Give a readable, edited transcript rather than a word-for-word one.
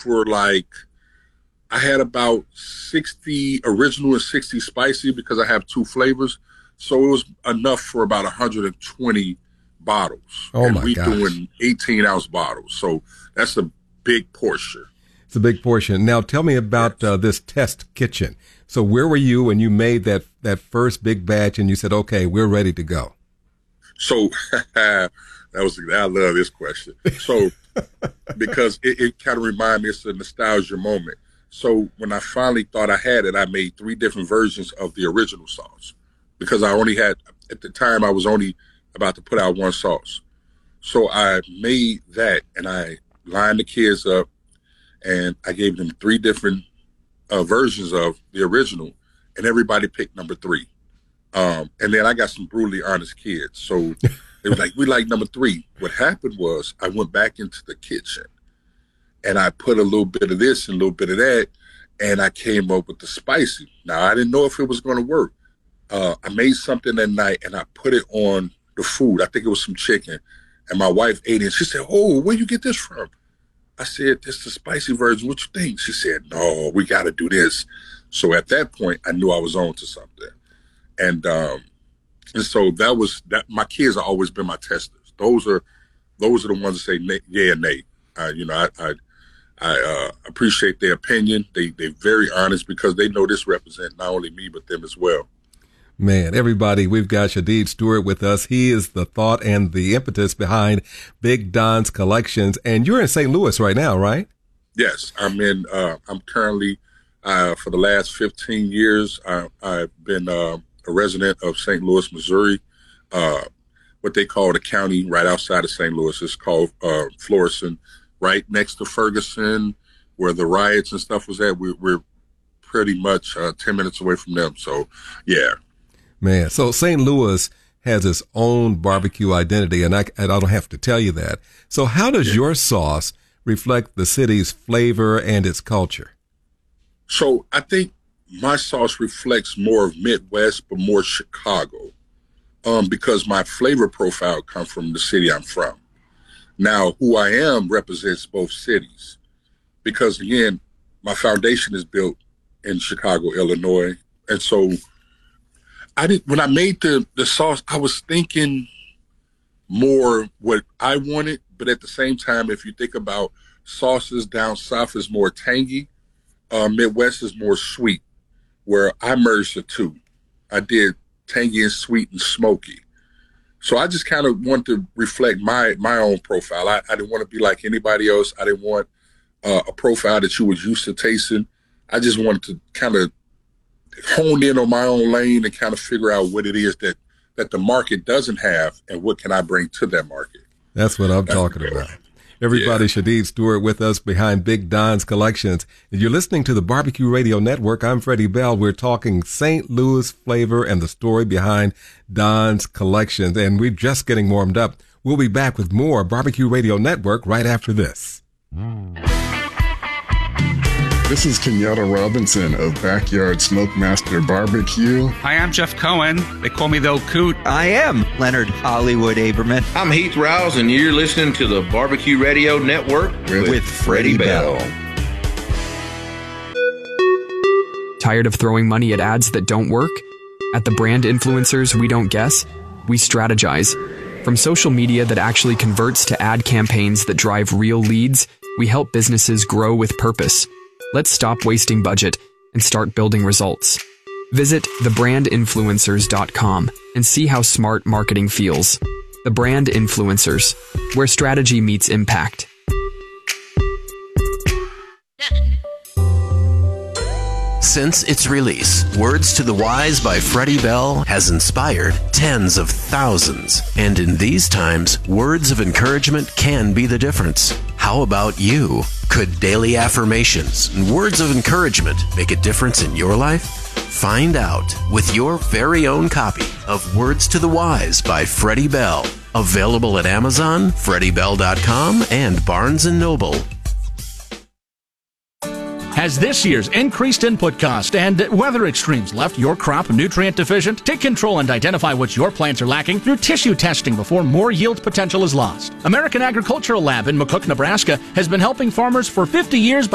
for like, I had about 60 original and 60 spicy because I have 2 flavors. So it was enough for about 120 bottles. Oh, and my we gosh. doing 18-ounce bottles. So that's a big portion. It's a big portion. Now, tell me about this test kitchen. So where were you when you made that first big batch and you said, okay, we're ready to go? So I love this question. So because it kind of reminds me, it's a nostalgia moment. So when I finally thought I had it, I made 3 different versions of the original sauce because I only had, at the time, I was only about to put out 1 sauce. So I made that and I lined the kids up and I gave them 3 different versions of the original and everybody picked number 3. And then I got some brutally honest kids. So they were like, we like number 3. What happened was I went back into the kitchen and I put a little bit of this and a little bit of that, and I came up with the spicy. Now, I didn't know if it was going to work. I made something that night, and I put it on the food. I think it was some chicken, and my wife ate it, and she said, oh, where you get this from? I said, this is the spicy version. What you think? She said, no, we got to do this. So at that point, I knew I was on to something. And so that was that. My kids have always been my testers. Those are the ones that say yeah and nay. I appreciate their opinion. They're very honest because they know this represents not only me, but them as well. Man, everybody, we've got Shadid Stewart with us. He is the thought and the impetus behind Big Don's Collections. And you're in St. Louis right now, right? Yes, I'm currently, for the last 15 years, I've been a resident of St. Louis, Missouri, what they call the county right outside of St. Louis. It's called Florissant, right next to Ferguson, where the riots and stuff was at. We're pretty much 10 minutes away from them. So, yeah. Man, so St. Louis has its own barbecue identity, and I don't have to tell you that. So how does your sauce reflect the city's flavor and its culture? So I think my sauce reflects more of Midwest, but more Chicago, because my flavor profile comes from the city I'm from. Now, who I am represents both cities, because again, my foundation is built in Chicago, Illinois, and so when I made the sauce, I was thinking more what I wanted, but at the same time, if you think about sauces down south is more tangy, Midwest is more sweet, where I merged the two. I did tangy and sweet and smoky. So I just kind of wanted to reflect my own profile. I didn't want to be like anybody else. I didn't want a profile that you was used to tasting. I just wanted to kind of hone in on my own lane and kind of figure out what it is that the market doesn't have and what can I bring to that market. That's what I'm talking about. Everybody, yeah. Shadid Stewart with us behind Big Don's Collections. And you're listening to the Barbecue Radio Network. I'm Freddie Bell. We're talking St. Louis flavor and the story behind Don's Collections. And we're just getting warmed up. We'll be back with more Barbecue Radio Network right after this. This is Kenyatta Robinson of Backyard Smokemaster Barbecue. Hi, I'm Jeff Cohen. They call me the Old Coot. I am Leonard Hollywood Aberman. I'm Heath Rouse, and you're listening to the Barbecue Radio Network with Freddie Bell. Tired of throwing money at ads that don't work? At the Brand Influencers We Don't Guess, we strategize. From social media that actually converts to ad campaigns that drive real leads, we help businesses grow with purpose. Let's stop wasting budget and start building results. Visit thebrandinfluencers.com and see how smart marketing feels. The Brand Influencers, where strategy meets impact. Since its release, Words to the Wise by Freddie Bell has inspired tens of thousands. And in these times, words of encouragement can be the difference. How about you? Could daily affirmations and words of encouragement make a difference in your life? Find out with your very own copy of Words to the Wise by Freddie Bell. Available at Amazon, FreddieBell.com, and Barnes & Noble. Has this year's increased input cost and weather extremes left your crop nutrient deficient? Take control and identify what your plants are lacking through tissue testing before more yield potential is lost. American Agricultural Lab in McCook, Nebraska has been helping farmers for 50 years